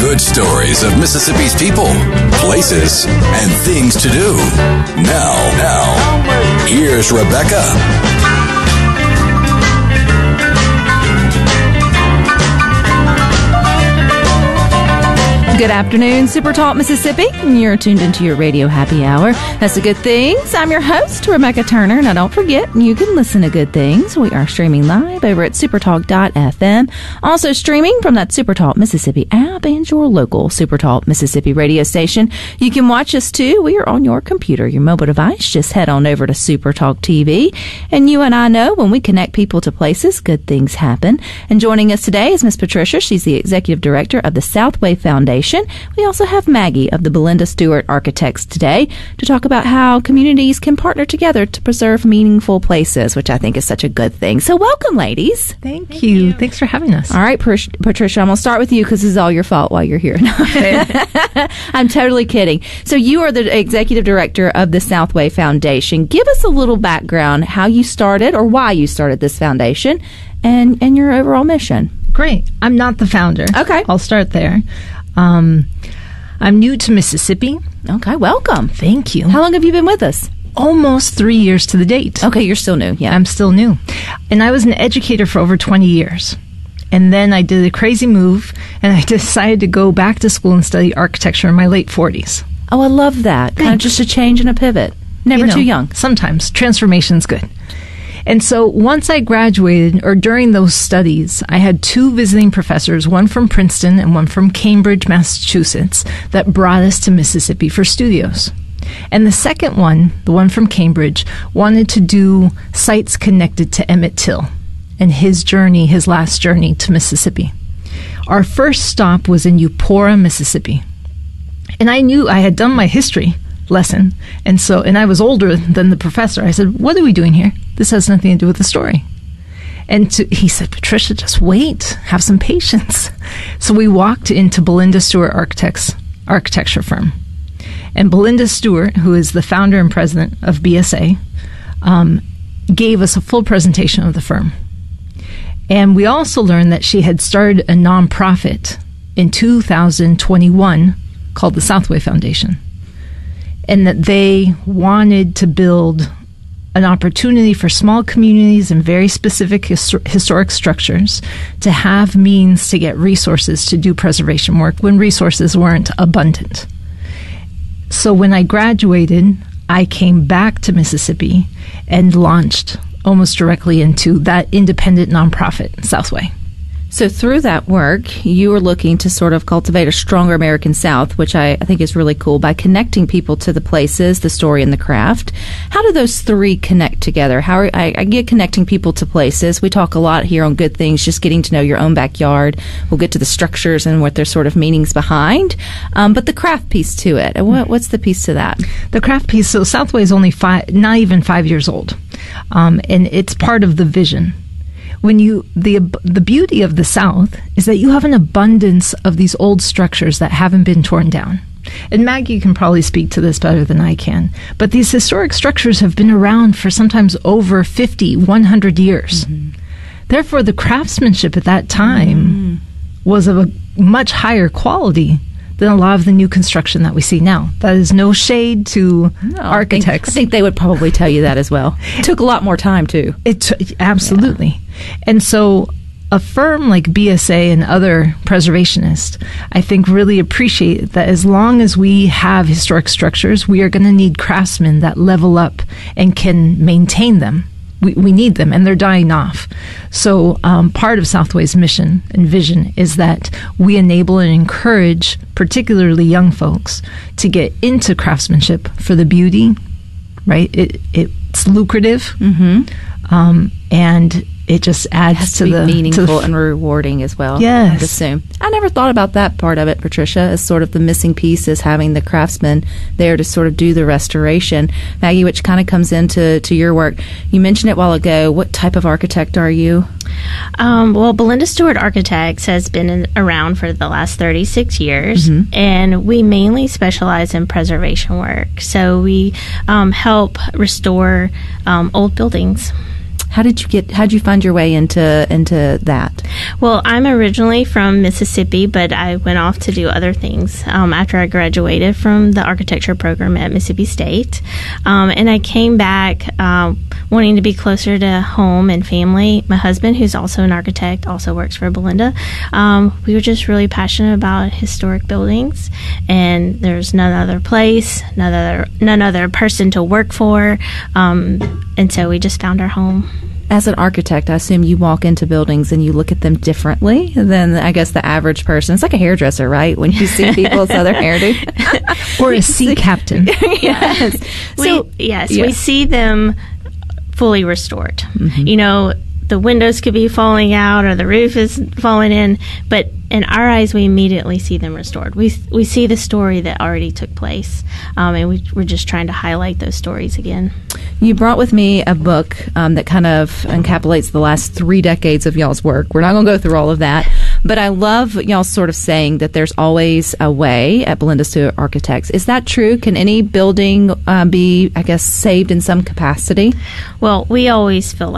Good stories of Mississippi's people, places, and things to do. Now, here's Rebecca. Good afternoon, Super Talk Mississippi. You're tuned into your radio happy hour. That's the Good Things. I'm your host, Rebecca Turner. Now, don't forget, you can listen to Good Things. We are streaming live over at supertalk.fm. Also streaming from that Supertalk Mississippi app and your local Supertalk Mississippi radio station. You can watch us, too. We are on your computer, your mobile device. Just head on over to Supertalk TV. And you and I know when we connect people to places, good things happen. And joining us today is Miss Patricia. She's the Executive Director of the Southway Foundation. We also have Maggie of the Belinda Stewart Architects today to talk about how communities can partner together to preserve meaningful places, which I think is such a good thing. So welcome, ladies. Thank you. Thanks for having us. All right, Patricia, I'm going to start with you because this is all your fault while you're here. I'm totally kidding. So you are the Executive Director of the Southway Foundation. Give us a little background, how you started or why you started this foundation and your overall mission. Great. I'm not the founder. Okay. I'll start there. I'm new to Mississippi. Okay, welcome. Thank you. How long have you been with us? Almost 3 years to the date. Okay, you're still new. Yeah, I'm still new. And I was an educator for over 20 years. And then I did a crazy move, and I decided to go back to school and study architecture in my late 40s. Oh, I love that. Kind of just a change and a pivot. Never too young. Sometimes. Transformation's good. And so once I graduated, or during those studies, I had two visiting professors, one from Princeton and one from Cambridge, Massachusetts, that brought us to Mississippi for studios. And the second one, the one from Cambridge, wanted to do sites connected to Emmett Till and his last journey to Mississippi. Our first stop was in Eupora, Mississippi. And I knew I had done my history lesson, and I was older than the professor. I said, "What are we doing here? This has nothing to do with the story." And he said, "Patricia, just wait, have some patience." So we walked into Belinda Stewart Architects architecture firm, and Belinda Stewart, who is the founder and president of BSA, gave us a full presentation of the firm. And we also learned that she had started a nonprofit in 2021 called the Southway Foundation, and that they wanted to build an opportunity for small communities and very specific historic structures to have means to get resources to do preservation work when resources weren't abundant. So when I graduated, I came back to Mississippi and launched almost directly into that independent nonprofit, Southway. So through that work, you were looking to sort of cultivate a stronger American South, which I think is really cool, by connecting people to the places, the story, and the craft. How do those three connect together? I get connecting people to places. We talk a lot here on Good Things, just getting to know your own backyard. We'll get to the structures and what their sort of meanings behind. But the craft piece to it, what's the piece to that? The craft piece, so Southway is only not even 5 years old. And it's part of the vision. The beauty of the South is that you have an abundance of these old structures that haven't been torn down. And Maggie can probably speak to this better than I can. But these historic structures have been around for sometimes over 50, 100 years. Mm-hmm. Therefore, the craftsmanship at that time was of a much higher quality than a lot of the new construction that we see now. That is no shade to architects. I think they would probably tell you that as well. It took a lot more time, too. Absolutely. Yeah. And so a firm like BSA and other preservationists, I think, really appreciate that as long as we have historic structures, we are going to need craftsmen that level up and can maintain them. We need them, and they're dying off. So part of Southway's mission and vision is that we enable and encourage particularly young folks to get into craftsmanship for the beauty, right? It's lucrative, and it just adds to the meaningful and rewarding as well. Yes, I'd assume. I never thought about that part of it, Patricia, as sort of the missing piece is having the craftsmen there to sort of do the restoration. Maggie, which kind of comes into your work. You mentioned it a while ago. What type of architect are you? Well, Belinda Stewart Architects has been around for the last 36 years, and we mainly specialize in preservation work. So we help restore old buildings. How'd you find your way into that? Well, I'm originally from Mississippi, but I went off to do other things after I graduated from the architecture program at Mississippi State. And I came back wanting to be closer to home and family. My husband, who's also an architect, also works for Belinda. We were just really passionate about historic buildings, and there's none other place, none other person to work for, and so we just found our home. As an architect, I assume you walk into buildings and you look at them differently than, I guess, the average person. It's like a hairdresser, right? When you see people with other hairdo. Or a sea captain. Yes. We see them fully restored. Mm-hmm. You know, the windows could be falling out or the roof is falling in, but in our eyes, we immediately see them restored. We see the story that already took place, and we're just trying to highlight those stories again. You brought with me a book that kind of encapsulates the last 3 decades of y'all's work. We're not going to go through all of that, but I love y'all sort of saying that there's always a way at Belinda Stewart Architects. Is that true? Can any building be, I guess, saved in some capacity? Well, we always feel